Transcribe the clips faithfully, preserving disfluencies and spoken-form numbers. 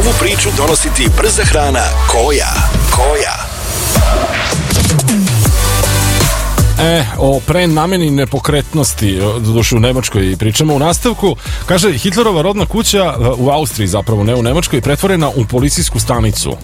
Ovu priču donosi ti brza hrana Koja. Koja. E, o prenameni nepokretnosti, doduše u Nemačkoj pričamo u nastavku. Kaže, Hitlerova rodna kuća u Austriji, zapravo ne u Nemačkoj, pretvorena u policijsku stanicu.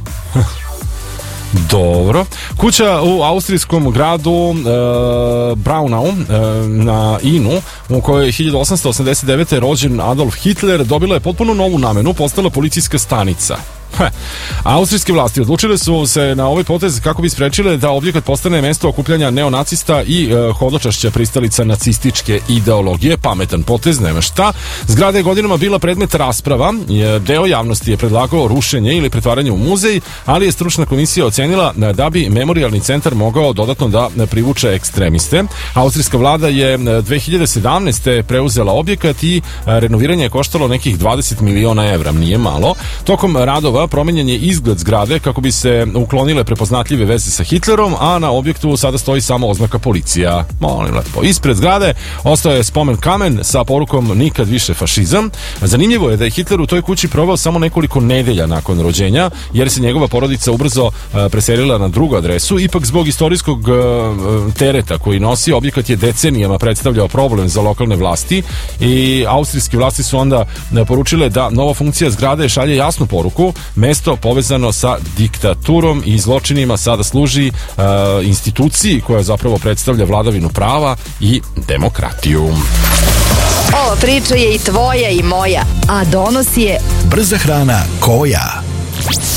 Dobro. Kuća u austrijskom gradu e, Braunau e, na Inu, u kojoj je hiljadu osamsto osamdeset devete. rođen Adolf Hitler, dobila je potpuno novu namenu, postala policijska stanica. Heh. Austrijske vlasti odlučile su se na ovaj potez kako bi sprečile da objekat postane mesto okupljanja neonacista i e, hodočašća pristalica nacističke ideologije. Pametan potez, nema šta. Zgrada je godinama bila predmet rasprava. Deo javnosti je predlagao rušenje ili pretvaranje u muzej, ali je stručna komisija ocenila da bi memorijalni centar mogao dodatno da privuče ekstremiste. Austrijska vlada je dve hiljade sedamnaeste. preuzela objekat i renoviranje je koštalo nekih dvadeset miliona evra. Nije malo. Tokom radova promenjen je izgled zgrade kako bi se uklonile prepoznatljive veze sa Hitlerom, a na objektu sada stoji samo oznaka policija. Molim lepo. Ispred zgrade ostao je spomen kamen sa porukom nikad više fašizam. Zanimljivo je da je Hitler u toj kući proveo samo nekoliko nedelja nakon rođenja, jer se njegova porodica ubrzo preselila na drugu adresu. Ipak zbog istorijskog tereta koji nosi, objekat je decenijama predstavljao problem za lokalne vlasti i austrijske vlasti su onda poručile da nova funkcija zgrade šalje jasnu poruku. Mesto povezano sa diktaturom i zločinima sada služi uh, instituciji koja zapravo predstavlja vladavinu prava i demokratiju. Ova priča je i tvoja i moja, a donosi je brza hrana Koja.